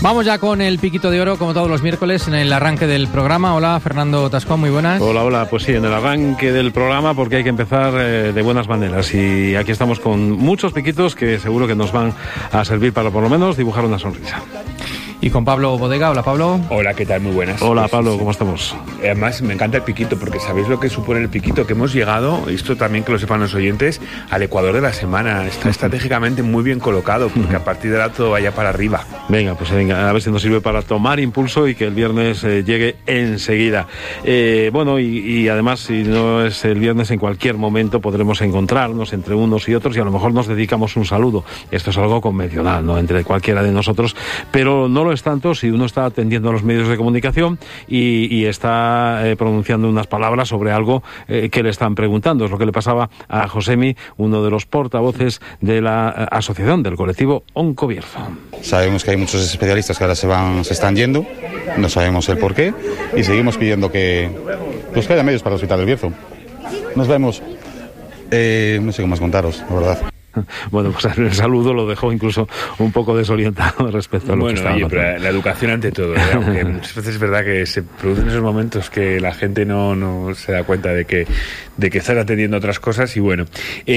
Vamos ya con el Piquito de Oro, como todos los miércoles, en el arranque del programa. Hola, Fernando Tascón, muy buenas. Hola, pues sí, en el arranque del programa, porque hay que empezar de buenas maneras. Y aquí estamos con muchos piquitos que seguro que nos van a servir para por lo menos dibujar una sonrisa. Y con Pablo Bodega. Hola, Pablo. Hola, ¿qué tal? Muy buenas. Hola, Pablo, ¿cómo estamos? Además, me encanta el piquito, porque ¿sabéis lo que supone el piquito? Que hemos llegado, esto también que lo sepan los oyentes, al Ecuador de la semana. Está estratégicamente muy bien colocado, porque a partir de ahora todo vaya para arriba. Venga, a ver si nos sirve para tomar impulso y que el viernes llegue enseguida. Bueno, y además, si no es el viernes, en cualquier momento podremos encontrarnos entre unos y otros y a lo mejor nos dedicamos un saludo. Esto es algo convencional, ¿no? Entre cualquiera de nosotros, pero no lo es tanto si uno está atendiendo a los medios de comunicación y está pronunciando unas palabras sobre algo que le están preguntando. Es lo que le pasaba a Josemi, uno de los portavoces de la asociación del colectivo Oncobierzo. Sabemos que hay muchos especialistas que ahora se están yendo, no sabemos el por qué, y seguimos pidiendo que haya medios para el Hospital del Bierzo. Nos vemos, no sé cómo más contaros, la verdad. Bueno, pues el saludo lo dejó incluso un poco desorientado respecto a lo que estaba hablando. Pero la educación ante todo, aunque muchas veces es verdad que se producen esos momentos que la gente no se da cuenta de que están atendiendo otras cosas. Y bueno,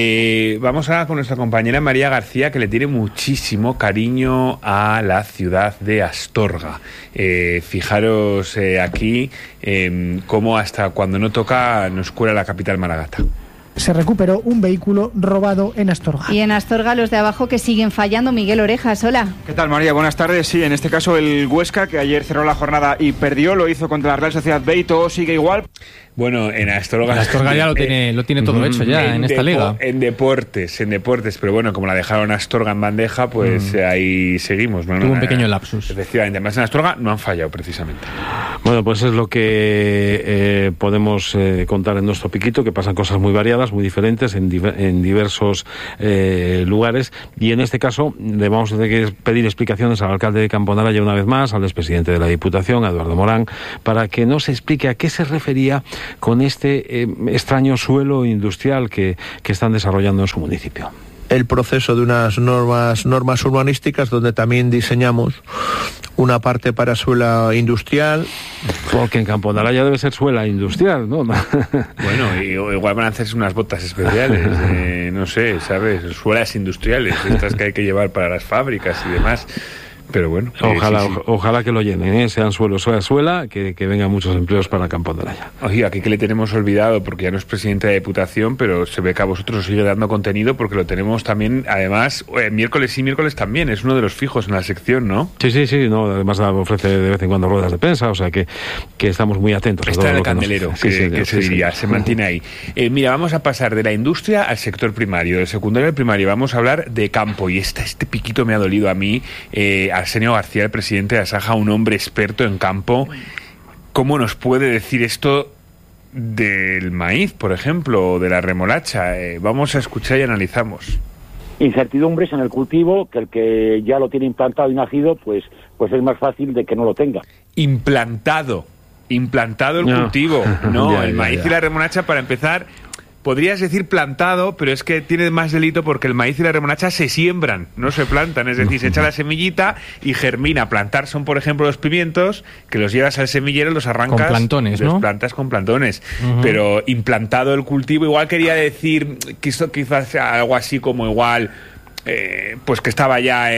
vamos ahora con nuestra compañera María García, que le tiene muchísimo cariño a la ciudad de Astorga. Fijaros aquí cómo hasta cuando no toca nos cuela la capital Maragata. Se recuperó un vehículo robado en Astorga. Y en Astorga los de abajo que siguen fallando. Miguel Orejas, hola. ¿Qué tal, María? Buenas tardes. Sí, en este caso el Huesca, que ayer cerró la jornada y perdió, lo hizo contra la Real Sociedad B y todo sigue igual. Bueno, en Astorga... El Astorga ya lo tiene todo hecho ya en esta liga. En deportes, pero bueno, como la dejaron Astorga en bandeja, pues ahí seguimos, ¿no? Tuvo un pequeño lapsus. Efectivamente, además en Astorga no han fallado precisamente. Bueno, pues es lo que podemos contar en nuestro piquito, que pasan cosas muy variadas, muy diferentes en diversos lugares, y en este caso le vamos a tener que pedir explicaciones al alcalde de Camponaraya una vez más, al expresidente de la Diputación, a Eduardo Morán, para que nos explique a qué se refería con este extraño suelo industrial que están desarrollando en su municipio. El proceso de unas normas urbanísticas donde también diseñamos una parte para suela industrial. Porque en Camponaraya debe ser suela industrial, ¿no? Bueno, igual van a hacerse unas botas especiales, no sé, ¿sabes? Suelas industriales, estas que hay que llevar para las fábricas y demás. Pero bueno, ojalá que lo llenen, sean suela, que vengan muchos empleos para Camponaraya. Oye, aquí que le tenemos olvidado, porque ya no es presidente de Diputación, pero se ve que a vosotros os sigue dando contenido, porque lo tenemos también, además, miércoles también, es uno de los fijos en la sección, ¿no? Sí, no, además ofrece de vez en cuando ruedas de prensa, o sea que estamos muy atentos. Está en el candelero, se mantiene ahí. Mira, vamos a pasar de la industria al sector primario, del secundario al primario, vamos a hablar de campo, y este piquito me ha dolido a mí, Arsenio García, el presidente de Asaja, un hombre experto en campo. ¿Cómo nos puede decir esto del maíz, por ejemplo, o de la remolacha? Vamos a escuchar y analizamos. Incertidumbres en el cultivo, que el que ya lo tiene implantado y nacido, pues es más fácil de que no lo tenga. Implantado el cultivo, ¿no? El maíz y la remolacha, para empezar... Podrías decir plantado, pero es que tiene más delito porque el maíz y la remolacha se siembran, no se plantan. Es decir, se echa la semillita y germina. Plantar son, por ejemplo, los pimientos, que los llevas al semillero, los arrancas... Con plantones, ¿no? Los plantas con plantones. Pero implantado el cultivo, igual quería decir que esto quizás sea algo así como igual... pues que estaba ya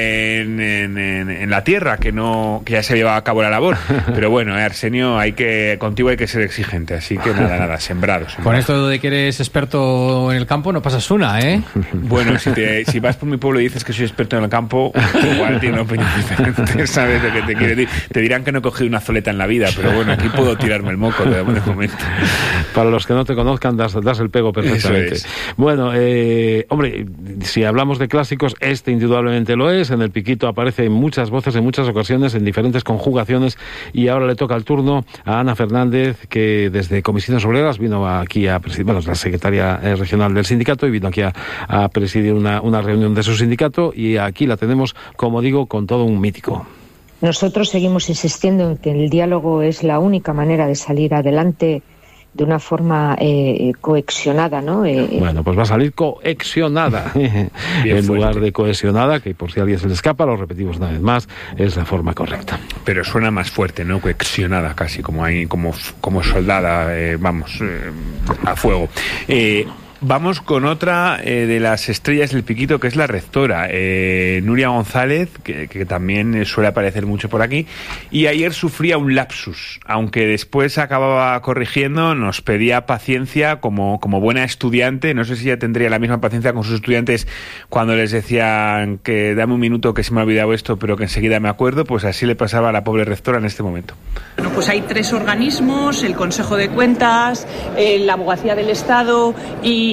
en la tierra, que ya se llevaba a cabo la labor. Pero bueno, Arsenio, contigo hay que ser exigente, así que nada, sembrados. Con esto de que eres experto en el campo no pasas una, ¿eh? Bueno, si vas por mi pueblo y dices que soy experto en el campo, igual tiene una opinión diferente, ¿sabes lo que te quiero decir? Te dirán que no he cogido una zoleta en la vida, pero bueno, aquí puedo tirarme el moco de momento. Para los que no te conozcan, das el pego perfectamente. Eso es. Bueno, hombre, si hablamos de clásicos, este indudablemente lo es. En el piquito aparece en muchas voces, en muchas ocasiones, en diferentes conjugaciones, y ahora le toca el turno a Ana Fernández, que desde Comisiones Obreras vino aquí a presidir, es la secretaria regional del sindicato, y vino aquí a presidir una reunión de su sindicato, y aquí la tenemos, como digo, con todo un mítico. Nosotros seguimos insistiendo en que el diálogo es la única manera de salir adelante de una forma cohesionada, ¿no? Bueno, pues va a salir coexionada en lugar de cohesionada, que por si a alguien se le escapa, lo repetimos una vez más, es la forma correcta. Pero suena más fuerte, ¿no? Coexionada casi, como soldada, a fuego. Vamos con otra de las estrellas del Piquito, que es la rectora, Nuria González, que también suele aparecer mucho por aquí, y ayer sufría un lapsus, aunque después acababa corrigiendo, nos pedía paciencia como buena estudiante. No sé si ella tendría la misma paciencia con sus estudiantes cuando les decían que dame un minuto que se me ha olvidado esto, pero que enseguida me acuerdo. Pues así le pasaba a la pobre rectora en este momento. Bueno, pues hay 3 organismos, el Consejo de Cuentas, la Abogacía del Estado y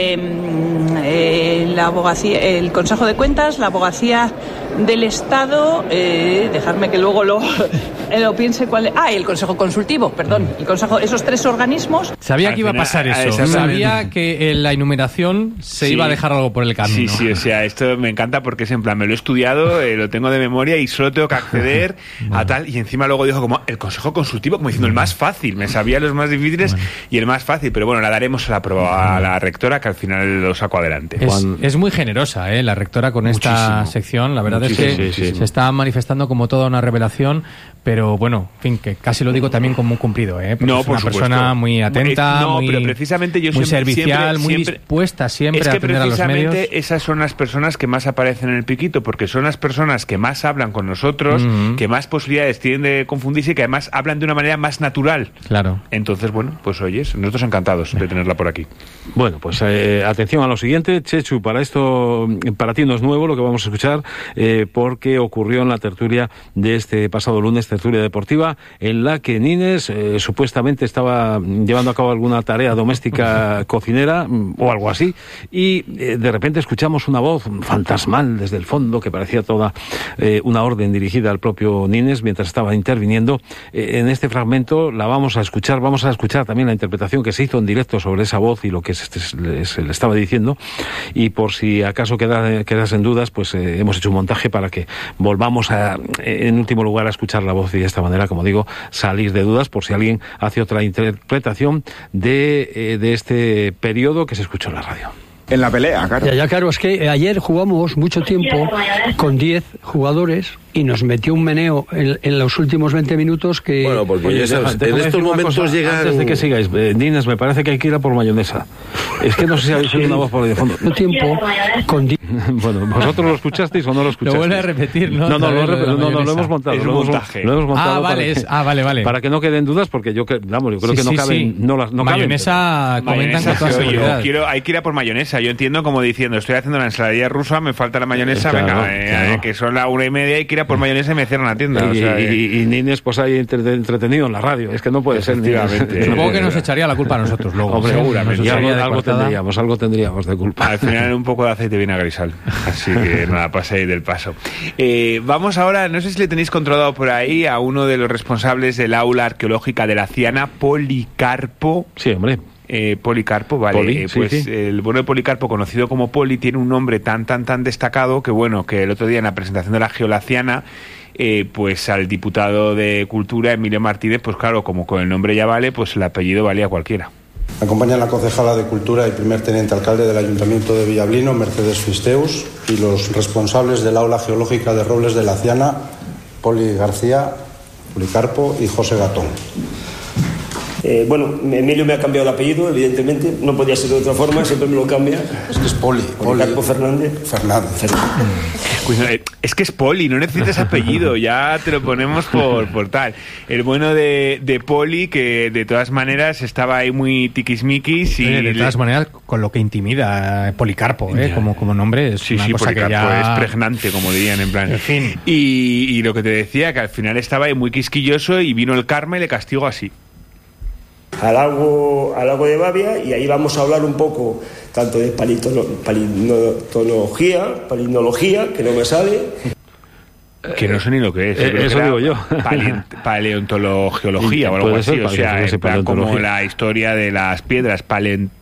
la abogacía, el Consejo de Cuentas, la Abogacía del Estado, dejarme que luego lo piense cuál es. El Consejo Consultivo, perdón. El Consejo, esos 3 organismos. Sabía que iba a pasar eso. Sabía que en la enumeración se iba a dejar algo por el camino. Sí, o sea, esto me encanta porque es en plan, me lo he estudiado, lo tengo de memoria y solo tengo que acceder a tal. Y encima luego dijo como el Consejo Consultivo, como diciendo el más fácil. Me sabía los más difíciles y el más fácil. Pero bueno, la daremos a la rectora, que al final lo saco adelante. Es muy generosa, la rectora con esta sección. La verdad es que se está manifestando como toda una revelación, pero bueno, en fin, que casi lo digo también como un cumplido, No, es por una supuesto. persona muy atenta, pero precisamente yo muy siempre, servicial, muy dispuesta siempre a atender a los medios. Precisamente esas son las personas que más aparecen en el Piquito, porque son las personas que más hablan con nosotros, que más posibilidades tienen de confundirse y que además hablan de una manera más natural. Claro. Entonces, bueno, pues oyes, nosotros encantados de tenerla por aquí. Bueno, pues atención a lo siguiente, Chechu, para ti no es nuevo lo que vamos a escuchar, porque ocurrió en la tertulia de este pasado lunes, tertulia deportiva, en la que Nines supuestamente estaba llevando a cabo alguna tarea doméstica cocinera o algo así, y de repente escuchamos una voz fantasmal desde el fondo que parecía toda una orden dirigida al propio Nines mientras estaba interviniendo. En este fragmento la vamos a escuchar también la interpretación que se hizo en directo sobre esa voz y lo que se le estaba diciendo, y por si acaso quedas en dudas, pues hemos hecho un montaje para que volvamos en último lugar a escuchar la voz y de esta manera, como digo, salir de dudas por si alguien hace otra interpretación de este periodo que se escuchó en la radio. En la pelea, claro. Ya, claro, es que ayer jugamos mucho tiempo con 10 jugadores y nos metió un meneo en los últimos 20 minutos que... Bueno, porque oye, en estos momentos llegan... Antes de que sigáis, Nines, me parece que hay que ir a por mayonesa. Es que no sé si habéis oído una voz por ahí de fondo. Tiempo con... Bueno, ¿vosotros lo escuchasteis o no lo escuchasteis? Lo vuelve a repetir, ¿no? No, lo hemos montado. Es un montaje. Lo hemos montado vale. Para que no queden dudas, porque yo creo que no caben... No mayonesa comentan con toda seguridad. Hay que ir a por mayonesa. Yo entiendo como diciendo, estoy haciendo la ensaladilla rusa, me falta la mayonesa, claro. Que son las 1:30, hay que ir a por mayonesa y me cierran la tienda. Y Nines pues ahí entretenido en la radio. Es que no puede ser. Supongo que nos echaría la culpa a nosotros luego. Hombre, seguramente. Algo tendríamos de culpa. Al final un poco de aceite vinagrisal. Así que nada, paséis del paso. Vamos ahora, no sé si le tenéis controlado por ahí a uno de los responsables del aula arqueológica de la Ciana, Policarpo. Sí, hombre. Policarpo, vale. Poli, sí. El bueno de Policarpo, conocido como Poli, tiene un nombre tan destacado que el otro día en la presentación de la Geolaciana, pues al diputado de Cultura, Emilio Martínez, pues claro, como con el nombre ya vale, pues el apellido valía cualquiera. Me acompañan la concejala de Cultura y primer teniente alcalde del Ayuntamiento de Villablino, Mercedes Fisteus, y los responsables del aula geológica de Robles de la Ciana, Poli García, Policarpo y José Gatón. Bueno, Emilio me ha cambiado el apellido, evidentemente, no podía ser de otra forma, siempre me lo cambia. Es que es Policarpo Fernández. Es que es Poli, no necesitas apellido, ya te lo ponemos por tal. El bueno de Poli, que de todas maneras estaba ahí muy tiquismiquis. Y de todas maneras, con lo que intimida Policarpo, como nombre, es una cosa Policarpo que ya... es pregnante, como dirían, en plan. En fin. Y lo que te decía, que al final estaba ahí muy quisquilloso y vino el karma y le castigó así. Al lago de Bavia, y ahí vamos a hablar un poco tanto de palinología, que no me sale. Que no sé ni lo que es. Eso digo yo. Paleontología o algo así. O sea, como la historia de las piedras.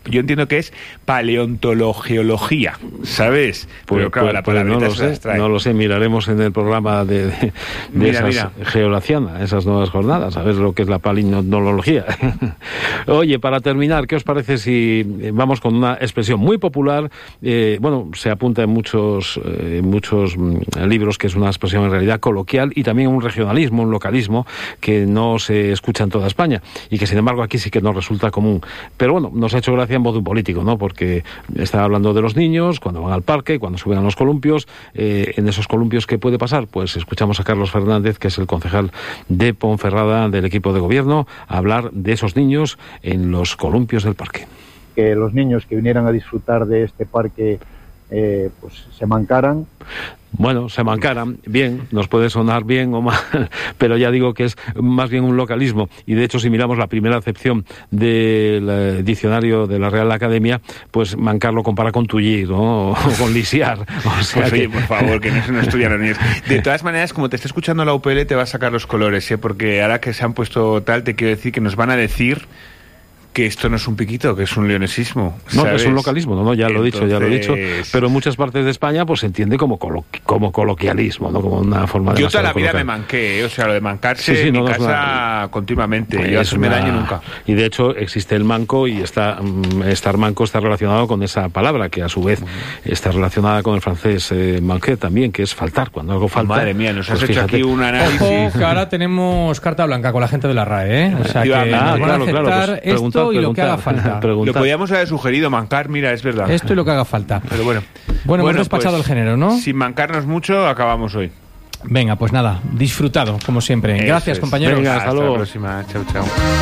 yo entiendo que es paleontología, ¿sabes? Pero claro, la palabrita no lo sé, miraremos en el programa de esas Geolaciana, esas nuevas jornadas, a ver lo que es la paleontología. Oye, para terminar, ¿qué os parece si vamos con una expresión muy popular? Se apunta en muchos libros que es una expresión en realidad coloquial y también un regionalismo, un localismo que no se escucha en toda España y que sin embargo aquí sí que nos resulta común. Pero bueno, nos ha hecho gracia en voz de un político, ¿no? Porque está hablando de los niños cuando van al parque, cuando suben a los columpios. En esos columpios, ¿qué puede pasar? Pues escuchamos a Carlos Fernández, que es el concejal de Ponferrada del equipo de gobierno, a hablar de esos niños en los columpios del parque. Que los niños que vinieran a disfrutar de este parque pues se mancaran. Bueno, se mancaran, bien, nos puede sonar bien o mal, pero ya digo que es más bien un localismo. Y de hecho, si miramos la primera acepción del diccionario de la Real Academia, pues mancar lo compara con tullir, ¿no? O con lisiar. O sea pues oye, por favor, que no estudian los niños. De todas maneras, como te está escuchando la UPL, te va a sacar los colores, porque ahora que se han puesto tal, te quiero decir que nos van a decir que esto no es un piquito, que es un leonesismo. No, que es un localismo, no, ya lo he dicho. Pero en muchas partes de España pues se entiende como coloquialismo, ¿no? Como una forma de... Yo toda la vida me manqué, o sea, lo de mancarse en mi casa continuamente. Pues yo eso me daño nunca. Y de hecho existe el manco y estar manco está relacionado con esa palabra, que a su vez está relacionada con el francés manquer también, que es faltar, cuando algo falta. Madre mía, nos has hecho aquí un análisis. Ojo, que ahora tenemos carta blanca con la gente de la RAE, ¿eh? O sea, que nos van a aceptar esto y lo que haga falta. Lo podíamos haber sugerido, mancar, mira, es verdad. Esto y lo que haga falta. Pero bueno, hemos despachado el género, ¿no? Sin mancarnos mucho, acabamos hoy. Venga, pues nada, disfrutado, como siempre. Gracias, compañeros. Venga, hasta la próxima. Chao, chao.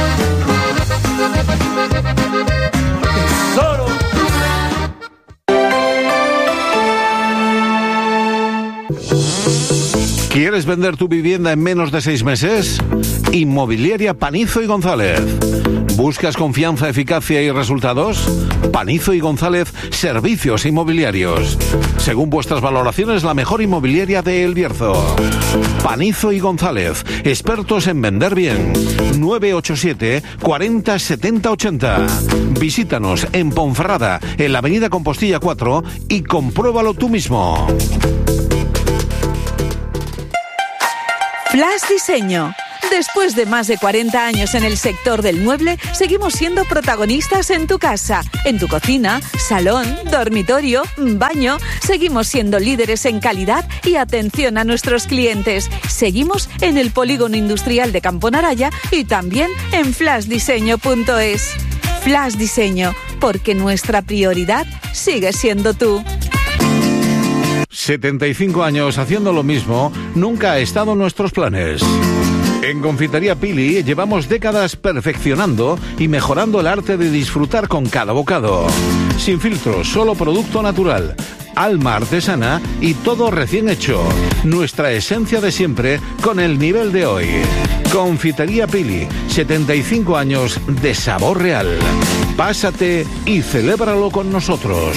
¿Quieres vender tu vivienda en menos de 6 meses? Inmobiliaria Panizo y González. ¿Buscas confianza, eficacia y resultados? Panizo y González, servicios inmobiliarios. Según vuestras valoraciones, la mejor inmobiliaria de El Bierzo. Panizo y González, expertos en vender bien. 987 40 70 80. Visítanos en Ponferrada, en la avenida Compostilla 4 y compruébalo tú mismo. Flash Diseño. Después de más de 40 años en el sector del mueble, seguimos siendo protagonistas en tu casa, en tu cocina, salón, dormitorio, baño. Seguimos siendo líderes en calidad y atención a nuestros clientes. Seguimos en el Polígono Industrial de Campo Naraya y también en flashdiseño.es. Flash Diseño, porque nuestra prioridad sigue siendo tú. 75 años haciendo lo mismo nunca ha estado en nuestros planes. En Confitería Pili llevamos décadas perfeccionando y mejorando el arte de disfrutar con cada bocado. Sin filtros, solo producto natural, alma artesana y todo recién hecho. Nuestra esencia de siempre con el nivel de hoy. Confitería Pili, 75 años de sabor real. Pásate y celébralo con nosotros.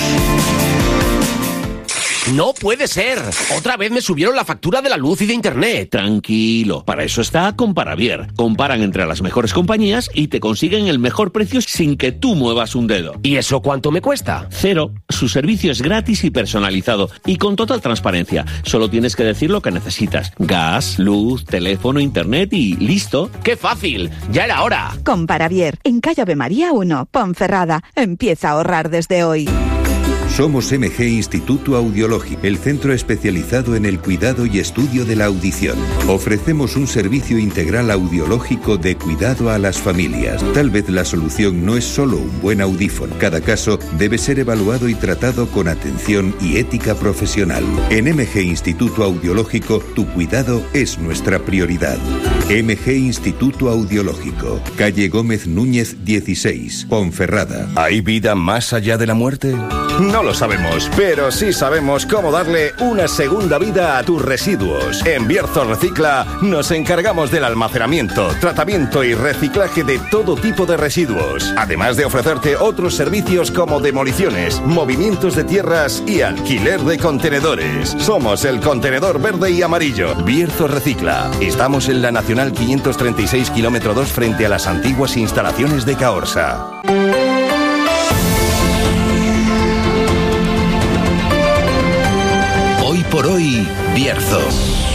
¡No puede ser! Otra vez me subieron la factura de la luz y de internet. Tranquilo, para eso está Comparavier. Comparan entre las mejores compañías y te consiguen el mejor precio sin que tú muevas un dedo. ¿Y eso cuánto me cuesta? 0. Su servicio es gratis y personalizado y con total transparencia. Solo tienes que decir lo que necesitas. Gas, luz, teléfono, internet y listo. ¡Qué fácil! ¡Ya era hora! Comparavier, en calle Ave María 1, Ponferrada. Empieza a ahorrar desde hoy. Somos MG Instituto Audiológico, el centro especializado en el cuidado y estudio de la audición. Ofrecemos un servicio integral audiológico de cuidado a las familias. Tal vez la solución no es solo un buen audífono. Cada caso debe ser evaluado y tratado con atención y ética profesional. En MG Instituto Audiológico, tu cuidado es nuestra prioridad. MG Instituto Audiológico, calle Gómez Núñez 16, Ponferrada. ¿Hay vida más allá de la muerte? No lo sabemos, pero sí sabemos cómo darle una segunda vida a tus residuos. En Bierzo Recicla nos encargamos del almacenamiento, tratamiento y reciclaje de todo tipo de residuos, además de ofrecerte otros servicios como demoliciones, movimientos de tierras y alquiler de contenedores. Somos el contenedor verde y amarillo. Bierzo Recicla. Estamos en la Nacional 536 km 2 frente a las antiguas instalaciones de Caorsa. por hoy, Bierzo.